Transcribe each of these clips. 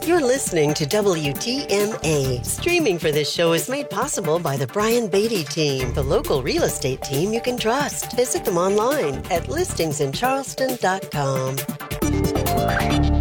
You're listening to WTMA. Streaming for this show is made possible by the Brian Beatty team, the local real estate team you can trust. Visit them online at listingsincharleston.com.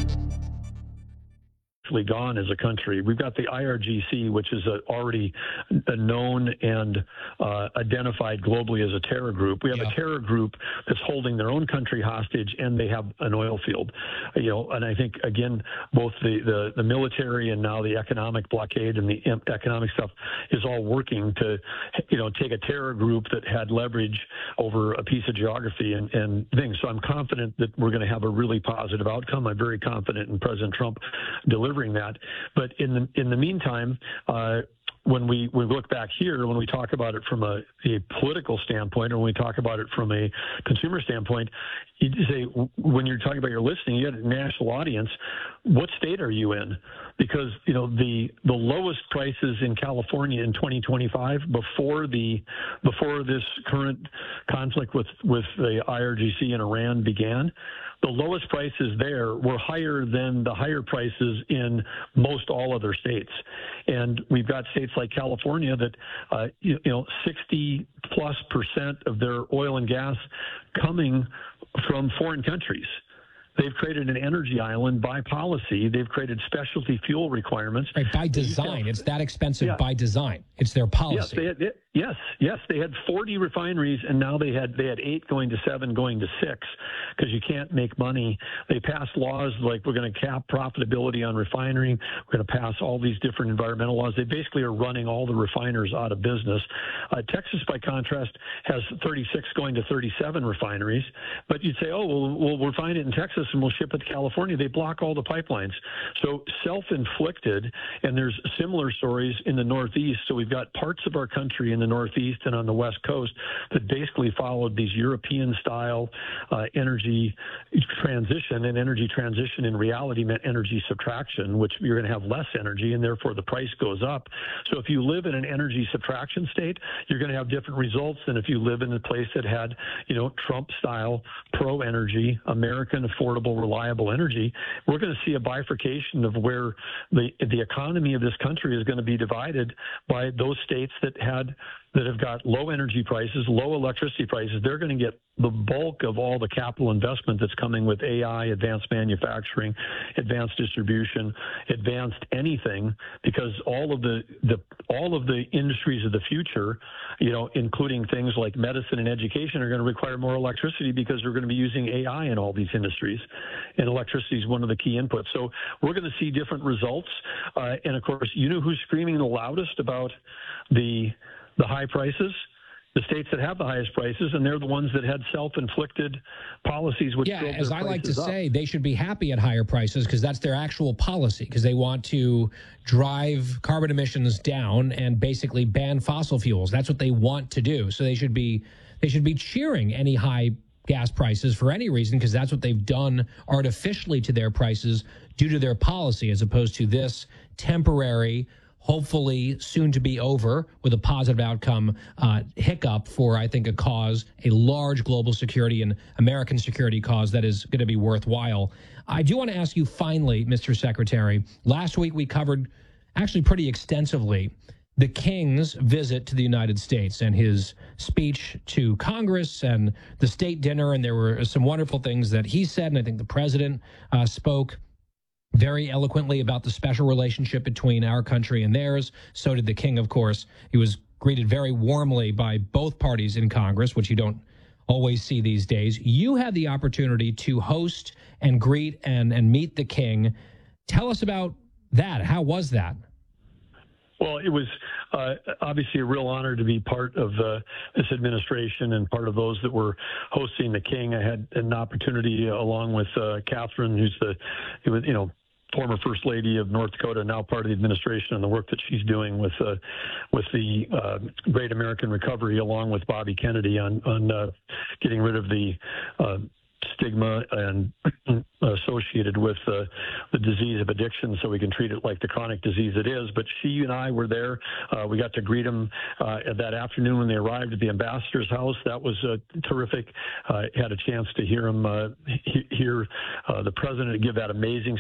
Gone as a country. We've got the IRGC, which is already a known and identified globally as a terror group. We have a terror group that's holding their own country hostage, and they have an oil field. And I think, again, both the military and now the economic blockade and the economic stuff is all working to, take a terror group that had leverage over a piece of geography and things. So I'm confident that we're going to have a really positive outcome. I'm very confident in President Trump delivering that. But in the meantime, when we look back here, when we talk about it from a political standpoint, or when we talk about it from a consumer standpoint, you say, when you're talking about your listening, you got a national audience. What state are you in? Because the lowest prices in California in 2025, before this current conflict with the IRGC and Iran began, the lowest prices there were higher than the higher prices in most all other states. And we've got states like California that, 60+% of their oil and gas coming from foreign countries. They've created an energy island by policy. They've created specialty fuel requirements. Right, by design. It's that expensive by design. It's their policy. Yes, they had 40 refineries, and now they had 8 going to 7, going to 6, because you can't make money. They passed laws like we're going to cap profitability on refining. We're going to pass all these different environmental laws. They basically are running all the refiners out of business. Texas, by contrast, has 36 going to 37 refineries. But you'd say, we'll refine it in Texas and we'll ship it to California. They block all the pipelines. So self-inflicted, and there's similar stories in the Northeast. So we've got parts of our country in the Northeast and on the West Coast that basically followed these European-style energy transition, and energy transition in reality meant energy subtraction, which you're going to have less energy, and therefore the price goes up. So if you live in an energy subtraction state, you're going to have different results than if you live in a place that had, Trump-style pro-energy, American, affordable, reliable energy. We're going to see a bifurcation of where the economy of this country is going to be divided by those states that have got low energy prices, low electricity prices. They're going to get the bulk of all the capital investment that's coming with AI, advanced manufacturing, advanced distribution, advanced anything, because all of the industries of the future, including things like medicine and education, are going to require more electricity because we're going to be using AI in all these industries, and electricity is one of the key inputs. So we're going to see different results, and of course, who's screaming the loudest about the high prices? The states that have the highest prices, and they're the ones that had self-inflicted policies which drove their as I like to prices say, up. they should be happy at higher prices because that's their actual policy, because they want to drive carbon emissions down and basically ban fossil fuels. That's what they want to do. So they should be cheering any high gas prices for any reason, because that's what they've done artificially to their prices due to their policy, as opposed to this temporary, hopefully soon to be over with a positive outcome hiccup for, I think, a large global security and American security cause that is going to be worthwhile. I do want to ask you finally, Mr. Secretary, last week we covered actually pretty extensively the King's visit to the United States and his speech to Congress and the state dinner, and there were some wonderful things that he said, and I think the president spoke very eloquently about the special relationship between our country and theirs. So did the King, of course. He was greeted very warmly by both parties in Congress, which you don't always see these days. You had the opportunity to host and greet and meet the King. Tell us about that. How was that? Well, it was obviously a real honor to be part of this administration and part of those that were hosting the King. I had an opportunity along with Catherine, who's former First Lady of North Dakota, now part of the administration, and the work that she's doing with the Great American Recovery, along with Bobby Kennedy on getting rid of the stigma and associated with the disease of addiction, so we can treat it like the chronic disease it is. But she and I were there. We got to greet them that afternoon when they arrived at the ambassador's house. That was terrific. Had a chance to hear him hear the president give that amazing